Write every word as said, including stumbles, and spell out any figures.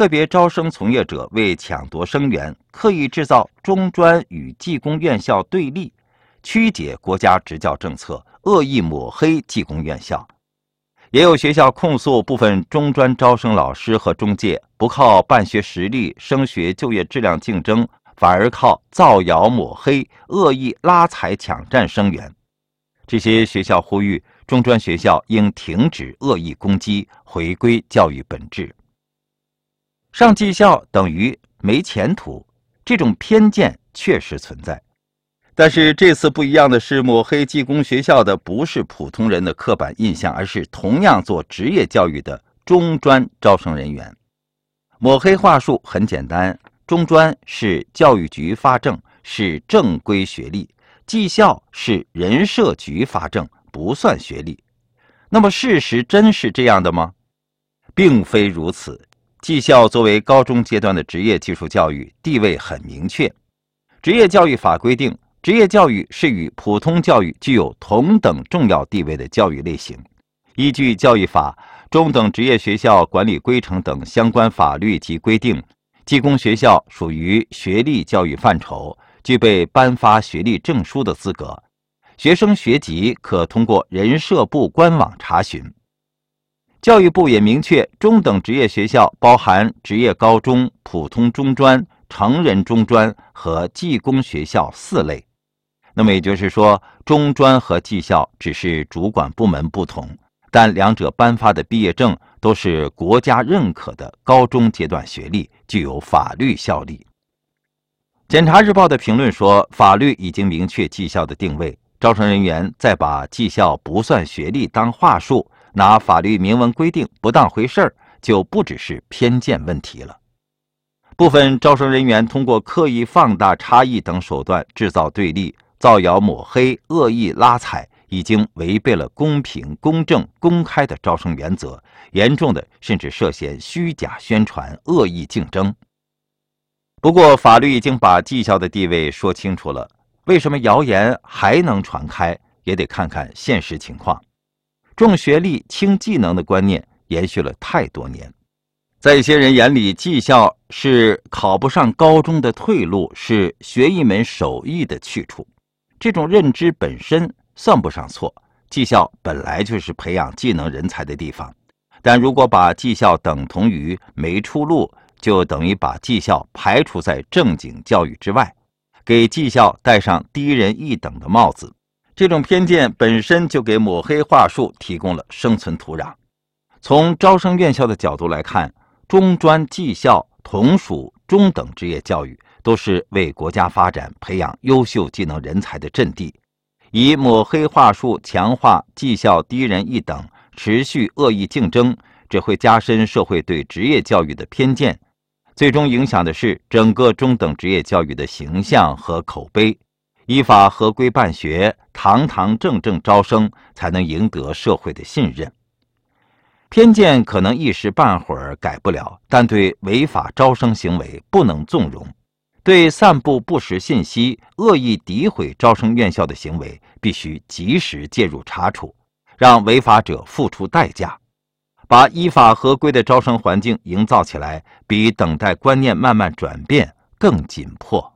个别招生从业者为抢夺生源，刻意制造中专与技工院校对立，曲解国家职教政策，恶意抹黑技工院校。也有学校控诉部分中专招生老师和中介不靠办学实力、升学就业质量竞争，反而靠造谣抹黑、恶意拉踩抢占生源。这些学校呼吁中专学校应停止恶意攻击，回归教育本质。上技校等于没前途，这种偏见确实存在。但是这次不一样的是，抹黑技工学校的不是普通人的刻板印象，而是同样做职业教育的中专招生人员。抹黑话术很简单，中专是教育局发证，是正规学历，技校是人社局发证，不算学历。那么事实真是这样的吗？并非如此。技校作为高中阶段的职业技术教育，地位很明确。职业教育法规定，职业教育是与普通教育具有同等重要地位的教育类型。依据教育法、中等职业学校管理规程等相关法律及规定，技工学校属于学历教育范畴，具备颁发学历证书的资格。学生学籍可通过人社部官网查询。教育部也明确，中等职业学校包含职业高中、普通中专、成人中专和技工学校四类。那么也就是说，中专和技校只是主管部门不同，但两者颁发的毕业证都是国家认可的高中阶段学历，具有法律效力。检察日报的评论说，法律已经明确技校的定位，招生人员再把技校不算学历当话术，拿法律明文规定不当回事儿，就不只是偏见问题了。部分招生人员通过刻意放大差异等手段制造对立、造谣抹黑、恶意拉踩，已经违背了公平、公正、公开的招生原则，严重的甚至涉嫌虚假宣传、恶意竞争。不过，法律已经把技校的地位说清楚了，为什么谣言还能传开，也得看看现实情况。重学历轻技能的观念延续了太多年，在一些人眼里，技校是考不上高中的退路，是学一门手艺的去处。这种认知本身算不上错，技校本来就是培养技能人才的地方。但如果把技校等同于没出路，就等于把技校排除在正经教育之外，给技校戴上低人一等的帽子。这种偏见本身就给抹黑话术提供了生存土壤。从招生院校的角度来看，中专、技校同属中等职业教育，都是为国家发展培养优秀技能人才的阵地。以抹黑话术强化技校低人一等，持续恶意竞争，只会加深社会对职业教育的偏见，最终影响的是整个中等职业教育的形象和口碑。依法合规办学，堂堂正正招生，才能赢得社会的信任。偏见可能一时半会儿改不了，但对违法招生行为不能纵容，对散布不实信息、恶意诋毁招生院校的行为必须及时介入查处，让违法者付出代价。把依法合规的招生环境营造起来，比等待观念慢慢转变更紧迫。